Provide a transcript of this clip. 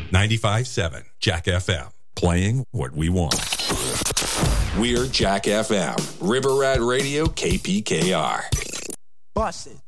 95.7 Jack FM, playing what we want. We're Jack FM, River Rat Radio, KPKR. Bust it.